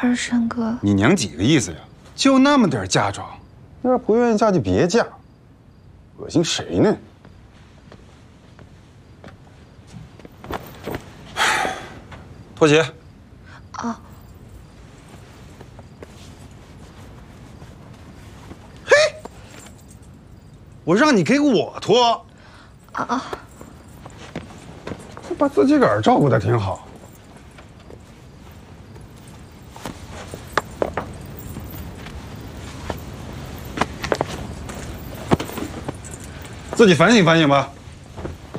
二山哥， 你娘几个意思呀？就那么点嫁妆，要是不愿意嫁就别嫁，恶心谁呢？脱鞋。 啊。 嘿，我让你给我脱。 啊。 把自己个儿照顾得挺好。自己反省反省吧。